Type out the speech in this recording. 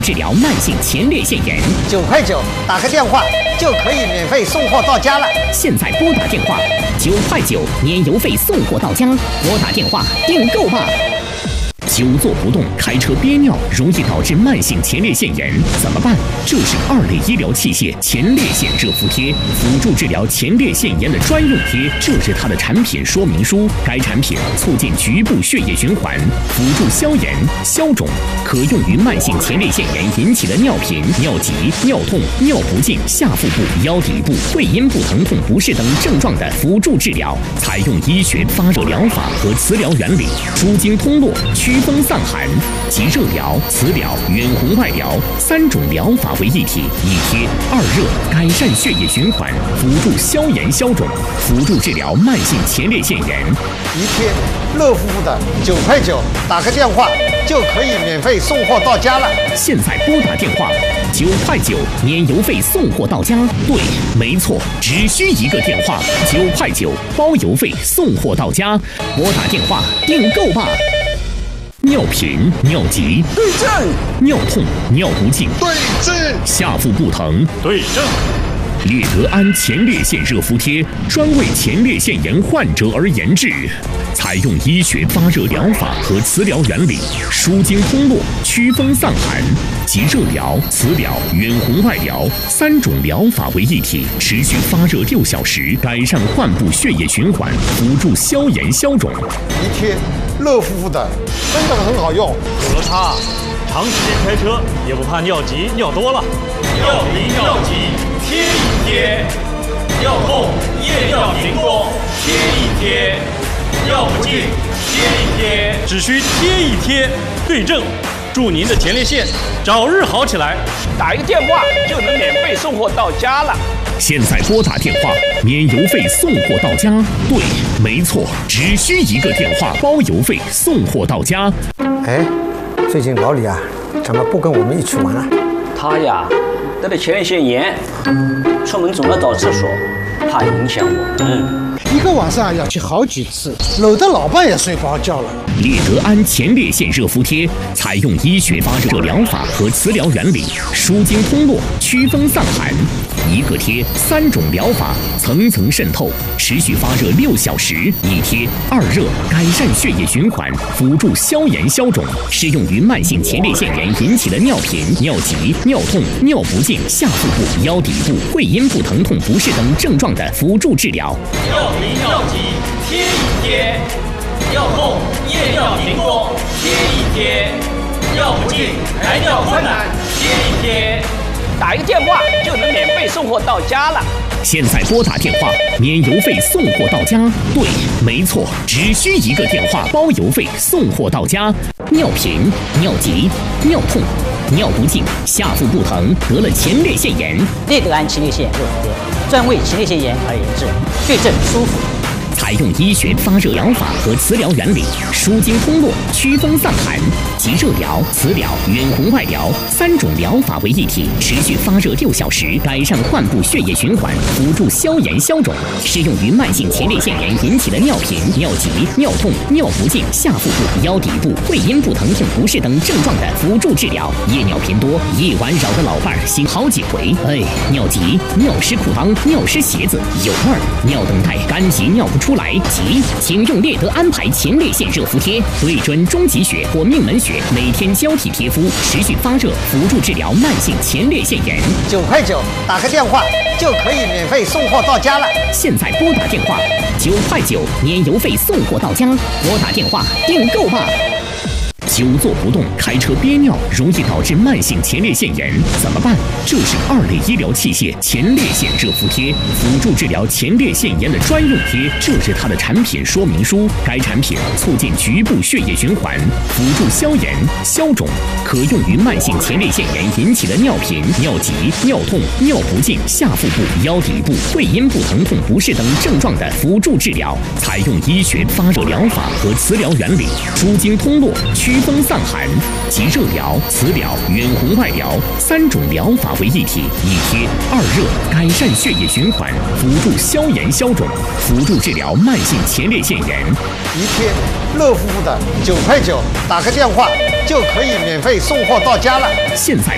治疗慢性前列腺炎 ，9块9，打个电话就可以免费送货到家了。 现在拨打电话，9块9，年邮费送货到家。拨打电话订购吧。久坐不动，开车憋尿，容易导致慢性前列腺炎，怎么办？这是2类医疗器械前列腺热敷贴，辅助治疗前列腺炎的专用贴。这是它的产品说明书。该产品促进局部血液循环，辅助消炎消肿，可用于慢性前列腺炎引起的尿频、尿急、尿痛、尿不尽、下腹部、腰底部、会阴部疼痛不适等症状的辅助治疗。采用医学发热疗法和磁疗原理，舒筋通络，驱风散寒，集热疗、磁疗、远红外疗3种疗法为一体，一贴2热，改善血液循环，辅助消炎消肿，辅助治疗慢性前列腺炎。 一贴热乎乎的，9块9，打个电话就可以免费送货到家了。 现在拨打电话，9块9，年邮费送货到家。对，没错，只需一个电话，9块9，包邮费送货到家。拨打电话订购吧。尿频、尿急对症， 尿痛、尿不尽对症， 下腹部疼对症。 列德安前列腺热敷贴专为前列腺炎患者而研制，采用医学发热疗法和磁疗原理，舒筋通络，驱风散寒，集热疗、磁疗、远红外疗3种疗法为一体，持续发热6小时，改善患部血液循环，辅助消炎消肿。 一贴热乎乎的，真的很好用。 有了它，长时间开车也不怕尿急尿多了。 尿频尿急贴一贴，尿痛夜尿频多贴一贴，尿不尽贴一贴， 只需贴一贴，对症，祝您的前列腺早日好起来。 打一个电话就能免费送货到家了。 现在拨打电话，免邮费送货到家。对，没错，只需一个电话，包邮费送货到家。 哎，最近老李啊，怎么不跟我们一起玩啊？ 他呀，得了前列腺炎，出门总要找厕所，怕影响我们。 一个晚上要去好几次，搂得老伴也睡不着觉了。 列德安前列腺热敷贴采用医学发热疗法和磁疗原理，舒筋通络，驱风散寒。一个贴3种疗法层层渗透，持续发热6小时，一贴2热，改善血液循环，辅助消炎消肿，适用于慢性前列腺炎引起的尿频、尿急、尿痛、尿不尽、下腹部、腰底部、会阴部疼痛不适等症状的辅助治疗。 尿频尿急贴一贴，尿痛夜尿频多贴一贴，尿不尽排尿困难贴一贴。 打一个电话就能免费送货到家了。 现在拨打电话，免邮费送货到家。对，没错，只需一个电话，包邮费送货到家。尿频、尿急、尿痛、尿不尽、下腹部疼，得了前列腺炎， 列德安前列腺热敷贴专为前列腺炎而研制，对症舒服。 采用医学发热疗法和磁疗原理，舒筋通络，驱风散寒，集热疗、磁疗、远红外疗3种疗法为一体，持续发热6小时，改善患部血液循环，辅助消炎消肿，适用于慢性前列腺炎引起的尿频、尿急、尿痛、尿不尽、下腹部、腰底部、会阴部疼痛不适等症状的辅助治疗。夜尿频多，夜晚扰得老伴儿醒好几回，尿急、尿湿裤裆、尿湿鞋子，有味儿，尿等待干急尿不出来，急，请用列德安排前列腺热敷贴，对准中极穴或命门穴，每天交替贴敷，持续发热，辅助治疗慢性前列腺炎。 9块9，打个电话就可以免费送货到家了。 现在拨打电话，9块9，年邮费送货到家。拨打电话订购吧。久坐不动，开车憋尿，容易导致慢性前列腺炎，怎么办？这是2类医疗器械前列腺热敷贴，辅助治疗前列腺炎的专用贴。这是它的产品说明书。该产品促进局部血液循环，辅助消炎消肿，可用于慢性前列腺炎引起的尿频、尿急、尿痛、尿不尽、下腹部、腰底部、会阴部疼痛不适等症状的辅助治疗。采用医学发热疗法和磁疗原理，舒筋通络，驱风散寒，集热疗、磁疗、远红外疗3种疗法为一体，一贴2热，改善血液循环，辅助消炎消肿，辅助治疗慢性前列腺炎。 一贴热乎乎的，9块9，打个电话就可以免费送货到家了。 现在